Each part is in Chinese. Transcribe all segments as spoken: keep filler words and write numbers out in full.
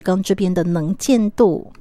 刚这边的能见度。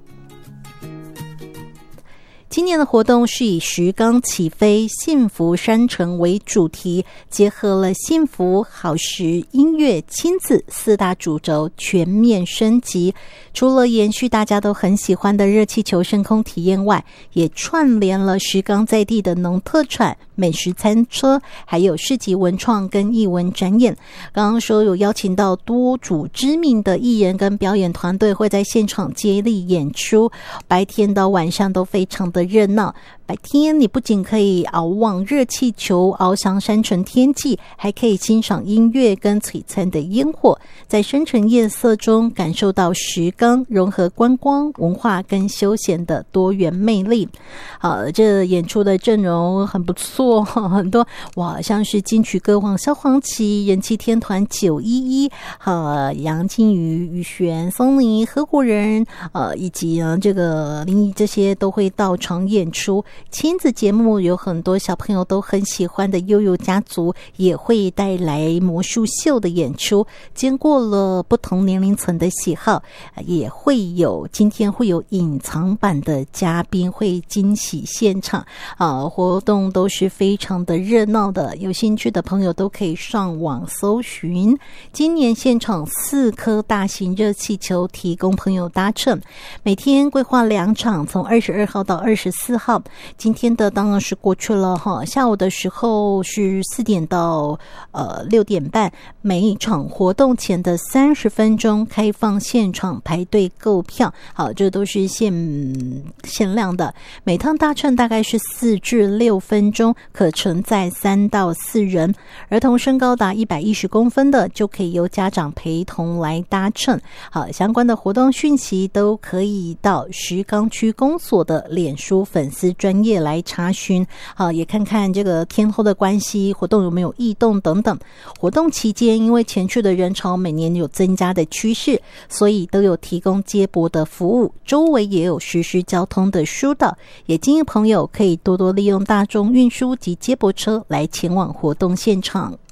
今年的活动是以石冈起飞幸福山城为主题，结合了幸福、好食、音乐、亲子四大主轴全面升级。除了延续大家都很喜欢的热气球升空体验外，也串联了石冈在地的农特产、美食餐车，还有市集文创跟艺文展演。刚刚说有邀请到多组知名的艺人跟表演团队会在现场接力演出，白天到晚上都非常的热闹。白天你不仅可以遥望热气球翱翔山城天际，还可以欣赏音乐跟璀璨的烟火，在深沉夜色中感受到石冈融合观光、文化跟休闲的多元魅力。好，这演出的阵容很不错，很多哇，像是金曲歌王萧煌奇、人气天团九一一、呃杨靖宇、宇璇、松尼、合伙人，呃以及呢这个林怡，这些都会到场演出。亲子节目有很多小朋友都很喜欢的悠悠家族也会带来魔术秀的演出，经过了不同年龄层的喜好，也会有今天会有隐藏版的嘉宾会惊喜现场啊，活动都是非常的热闹的，有兴趣的朋友都可以上网搜寻。今年现场四颗大型热气球提供朋友搭乘，每天规划两场，从二十二号到二十四号。今天的当然是过去了哈，下午的时候是四点到呃六点半，每一场活动前的三十分钟开放现场排队购票，好，这都是限限量的，每趟搭乘大概是四至六分钟，可承载三到四人，儿童身高达一百一十公分的就可以由家长陪同来搭乘。好，相关的活动讯息都可以到石冈区公所的脸书粉丝专业来查询，好，也看看这个天候的关系，活动有没有异动等等。活动期间，因为前去的人潮每年有增加的趋势，所以都有提供接驳的服务，周围也有实施交通的疏导，也建议朋友可以多多利用大众运输及接驳车来前往活动现场。